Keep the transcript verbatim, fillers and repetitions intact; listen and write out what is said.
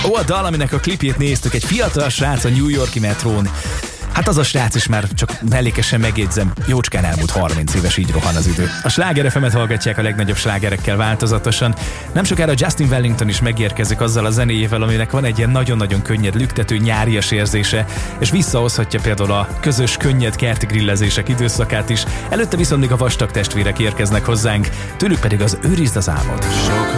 Ó, a dal, aminek a klipjét néztük, egy fiatal srác a New York-i metrón. Hát az a srác is már csak mellékesen megjegyzem, jócskán elmúlt harminc éves, így rohan az idő. A Sláger ef emet hallgatják a legnagyobb slágerekkel változatosan. Nem sokára Justin Wellington is megérkezik azzal a zenéjével, aminek van egy ilyen nagyon-nagyon könnyed, lüktető, nyárias érzése, és visszahozhatja például a közös, könnyed kerti grillezések időszakát is. Előtte viszont még a Vastag testvérek érkeznek hozzánk, tőlük pedig az Őrizd az álmod. Sok